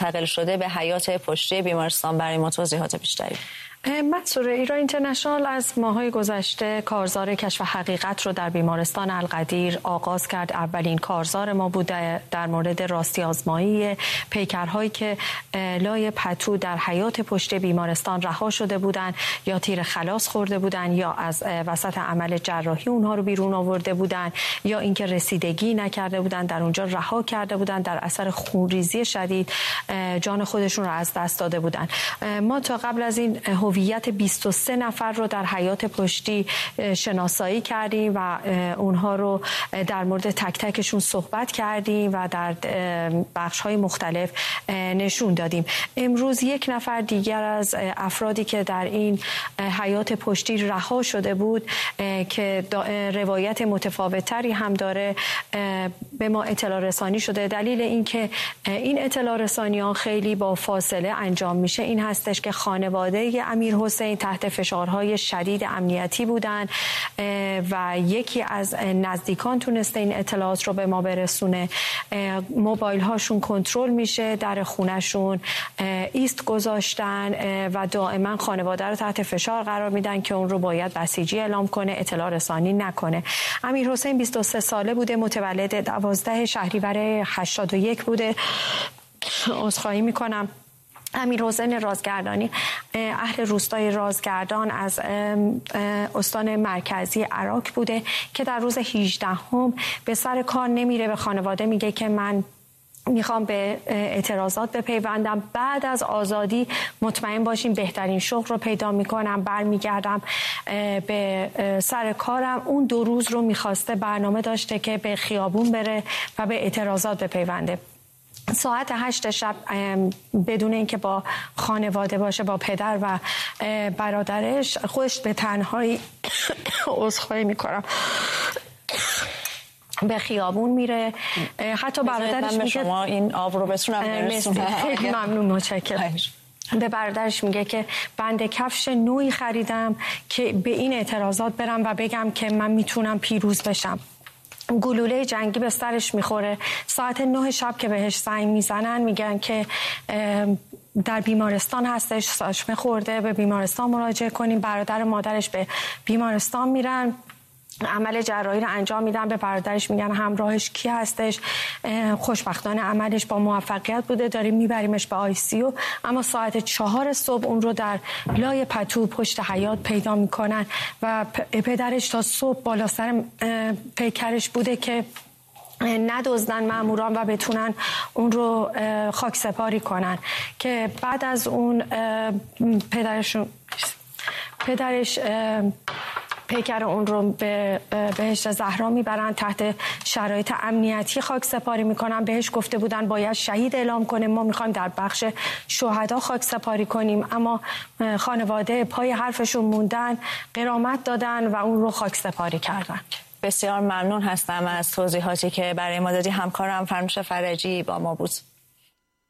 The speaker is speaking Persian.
منتقل شده به حیاط پشتی بیمارستان. برای ما توضیحات بیشتری. منصور، ایران اینترنشنال از ماه‌های گذشته کارزار کشف حقیقت رو در بیمارستان القدیر آغاز کرد. اولین کارزار ما بود در مورد راستی آزمایی پیکرهایی که لای پتو در حیاط پشت بیمارستان رها شده بودند یا تیر خلاص خورده بودند یا از وسط عمل جراحی اونها رو بیرون آورده بودند یا اینکه رسیدگی نکرده بودند، در اونجا رها کرده بودند، در اثر خونریزی شدید جان خودشون رو از دست داده بودند. ما تا قبل از این هویت 23 نفر رو در حیاط پشتی شناسایی کردیم و اونها رو در مورد تک تکشون صحبت کردیم و در بخش‌های مختلف نشون دادیم. امروز یک نفر دیگر از افرادی که در این حیاط پشتی رها شده بود که روایت متفاوت‌تری هم داره به ما اطلاع رسانی شده. دلیل اینکه این اطلاع رسانی‌ها خیلی با فاصله انجام میشه این هستش که خانواده امیرحسین تحت فشارهای شدید امنیتی بودن و یکی از نزدیکان تونسته این اطلاعات رو به ما برسونه. موبایل هاشون کنترل میشه، در خونهشون ایست گذاشتن و دائما خانواده رو تحت فشار قرار میدن که اون رو باید بسیجی اعلام کنه، اطلاع رسانی نکنه. امیرحسین 23 ساله بوده، متولد 12 شهریور 81 بوده. عذرخواهی میکنم. امیرحسین رازگردانی اهل روستای رازگردان از استان مرکزی عراق بوده که در روز 18 به سر کار نمیره. به خانواده میگه که من میخوام به اعتراضات بپیوندم، بعد از آزادی مطمئن باشیم بهترین شغل رو پیدا میکنم، برمیگردم به سر کارم. اون 2 روز رو میخواسته، برنامه داشته که به خیابون بره و به اعتراضات بپیونده. ساعت 8 شب بدون اینکه با خانواده باشه، با پدر و برادرش، خودش به تنهایی عذرخواهی میکنم به خیابون میره. حتی برادرش میگه شما این آب رو بتونم برسونم. خیلی ممنون، متشکرم. به برادرش میگه که بند کفش نوعی خریدم که به این اعتراضات برم و بگم که من میتونم پیروز بشم. گلوله جنگی به سرش میخوره. ساعت 9 شب که بهش زنگ میزنن میگن که در بیمارستان هستش، ساشمه خورده، به بیمارستان مراجعه کنیم. برادر مادرش به بیمارستان میرن، عمل جراحی رو انجام میدن. به برادرش میگن همراهش کی هستش. خوشبختانه عملش با موفقیت بوده، داریم میبریمش به ICU. اما ساعت 4 صبح اون رو در لای پتو پشت حیاط پیدا میکنن و پدرش تا صبح بالا سر پیکرش بوده که ندزدن ماموران و بتونن اون رو خاک سپاری کنن. که بعد از اون پدرش پیکر اون رو به بهشت زهرا میبرن، تحت شرایط امنیتی خاک سپاری میکنن. بهش گفته بودن باید شهید اعلام کنه، ما میخوایم در بخش شهدا خاک سپاری کنیم، اما خانواده پای حرفشون موندن، غرامت دادن و اون رو خاک سپاری کردن. بسیار ممنون هستم از توضیحاتی که برای ما دادی. همکارم فرنوش فرجی با ما بود.